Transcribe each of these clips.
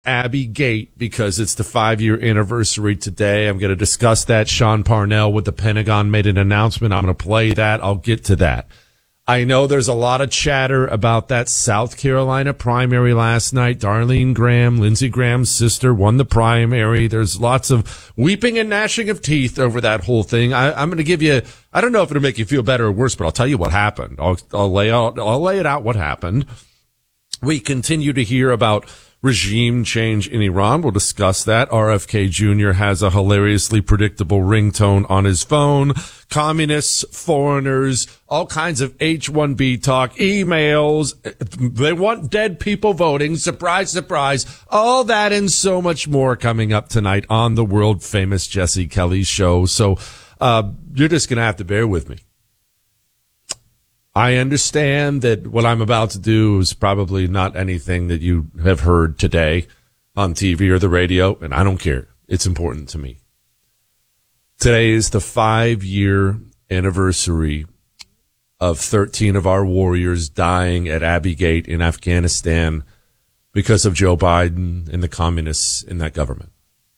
Abbey Gate because it's the 5-year anniversary today. I'm going to discuss that. Sean Parnell with the Pentagon made an announcement. I'm going to play that. I'll get to that. I know there's a lot of chatter about that South Carolina primary last night. Darlene Graham, Lindsey Graham's sister, won the primary. There's lots of weeping and gnashing of teeth over that whole thing. I'm going to give you, I don't know if it'll make you feel better or worse, but I'll tell you what happened. I'll lay it out what happened. We continue to hear about regime change in Iran. We'll discuss that. RFK Jr. has a hilariously predictable ringtone on his phone. Communists, foreigners, all kinds of H-1B talk, emails. They want dead people voting. Surprise, surprise. All that and so much more coming up tonight on the world famous Jesse Kelly show. So, you're just going to have to bear with me. I understand that what I'm about to do is probably not anything that you have heard today on TV or the radio, and I don't care. It's important to me. Today is the 5-year anniversary of 13 of our warriors dying at Abbey Gate in Afghanistan because of Joe Biden and the communists in that government.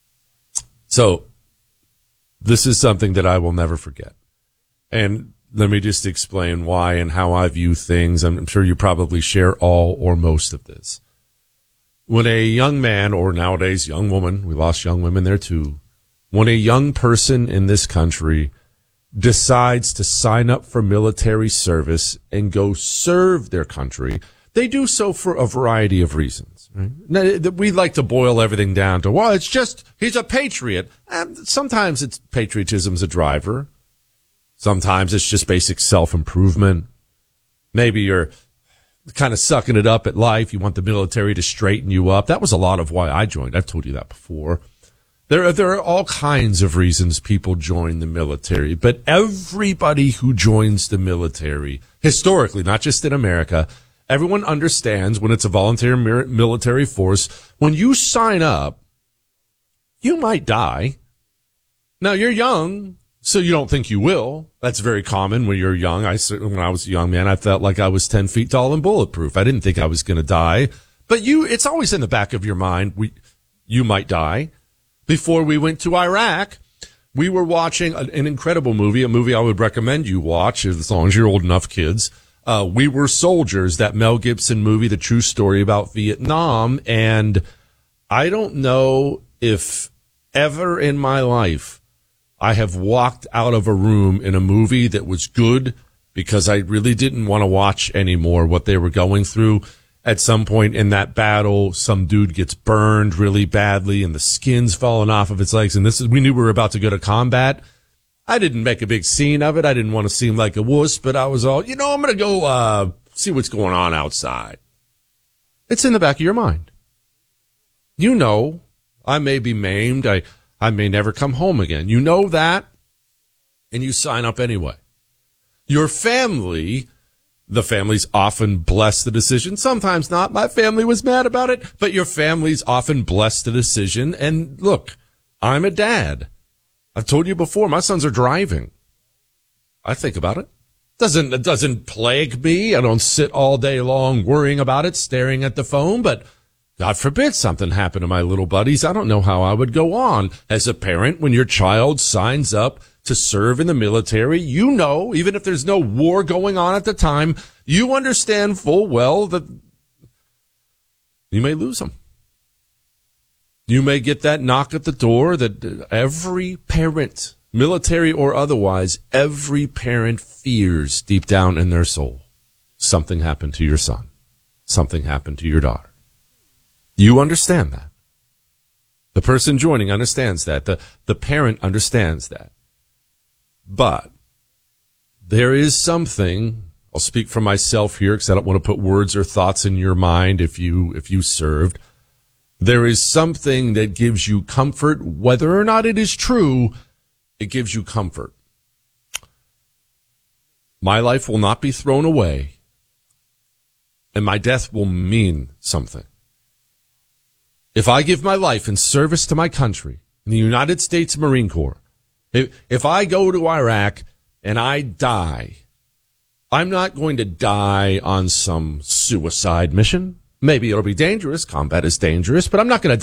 So this is something that I will never forget. And let me just explain why and how I view things. I'm sure you probably share all or most of this. When a young man, or nowadays young woman, we lost young women there too, when a young person in this country decides to sign up for military service and go serve their country, they do so for a variety of reasons. Right? Now, we like to boil everything down to, well, it's just, he's a patriot. And sometimes it's patriotism's a driver. Sometimes it's just basic self-improvement. Maybe you're kind of sucking it up at life. You want the military to straighten you up. That was a lot of why I joined. I've told you that before. There are all kinds of reasons people join the military, but everybody who joins the military, historically, not just in America, everyone understands when it's a voluntary military force, when you sign up, you might die. Now, you're young, so you don't think you will. That's very common when you're young. When I was a young man, I felt like I was 10 feet tall and bulletproof. I didn't think I was going to die. But it's always in the back of your mind, you might die. Before we went to Iraq, we were watching an incredible movie, a movie I would recommend you watch as long as you're old enough, kids. We Were Soldiers, that Mel Gibson movie, the true story about Vietnam. And I don't know if ever in my life I have walked out of a room in a movie that was good because I really didn't want to watch anymore what they were going through. At some point in that battle, some dude gets burned really badly and the skin's falling off of his legs. And we knew we were about to go to combat. I didn't make a big scene of it. I didn't want to seem like a wuss, but I was all, I'm going to go see what's going on outside. It's in the back of your mind. I may be maimed. I may never come home again. You know that, and you sign up anyway. Your family, the families often bless the decision. Sometimes not. My family was mad about it, but your families often bless the decision. And look, I'm a dad. I've told you before, my sons are driving. I think about it. It doesn't plague me. I don't sit all day long worrying about it, staring at the phone, but God forbid something happened to my little buddies. I don't know how I would go on as a parent when your child signs up to serve in the military. Even if there's no war going on at the time, you understand full well that you may lose them. You may get that knock at the door that every parent, military or otherwise, every parent fears deep down in their soul. Something happened to your son. Something happened to your daughter. You understand that. The person joining understands that. The parent understands that. But there is something, I'll speak for myself here because I don't want to put words or thoughts in your mind if you served. There is something that gives you comfort, whether or not it is true, it gives you comfort. My life will not be thrown away, and my death will mean something. If I give my life in service to my country, in the United States Marine Corps, if I go to Iraq and I die, I'm not going to die on some suicide mission. Maybe it'll be dangerous. Combat is dangerous, but I'm not going to